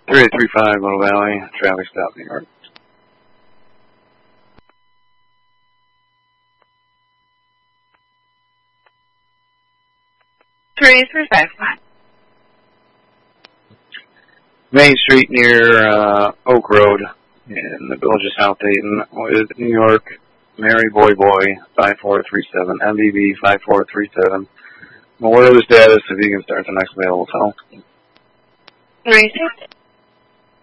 3835 Little Valley, traffic stop, New York. 3355. Main Street near Oak Road in the village of South Dayton with New York, Mary Boy 5437, MVB 5437. What are the status if you can start the next available tunnel? 36.